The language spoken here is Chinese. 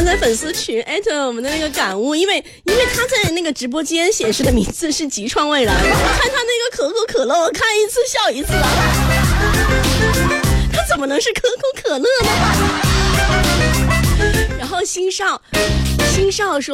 常在粉丝群艾特我们的那个感悟，因为他在那个直播间显示的名字是极创未来，我看他那个可口可乐，我看一次笑一次啊，他怎么能是可口可乐呢？然后新少说